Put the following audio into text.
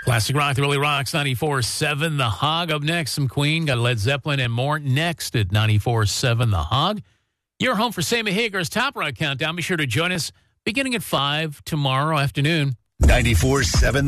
Classic rock that really rocks. 94.7 The Hog. Up next, some Queen. Got Led Zeppelin and more next at 94.7 The Hog. You're home for Sammy Hagar's Top Rock Countdown. Be sure to join us beginning at 5 tomorrow afternoon. 94.7